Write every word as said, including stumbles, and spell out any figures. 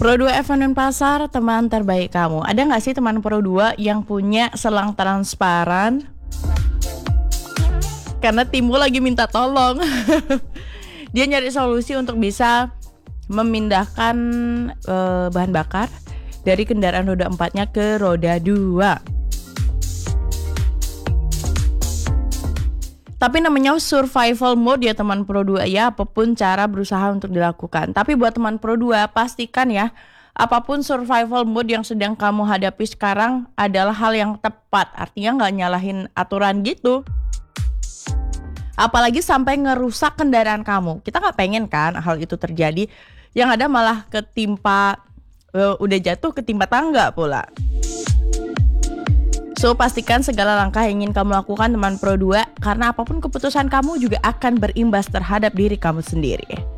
Pro dua F N Pasar, teman terbaik kamu. Ada nggak sih teman Pro dua yang punya selang transparan? Karena timmu lagi minta tolong. Dia nyari solusi untuk bisa memindahkan uh, bahan bakar dari kendaraan roda empatnya ke roda dua. Tapi namanya survival mode ya teman Pro dua ya, apapun cara berusaha untuk dilakukan. Tapi buat teman Pro dua, pastikan ya, apapun survival mode yang sedang kamu hadapi sekarang adalah hal yang tepat. Artinya nggak nyalahin aturan gitu. Apalagi sampai ngerusak kendaraan kamu. Kita nggak pengen kan hal itu terjadi. Yang ada malah ketimpa, uh, udah jatuh ketimpa tangga pula. So, pastikan segala langkah yang ingin kamu lakukan teman Pro dua, karena apapun keputusan kamu juga akan berimbas terhadap diri kamu sendiri.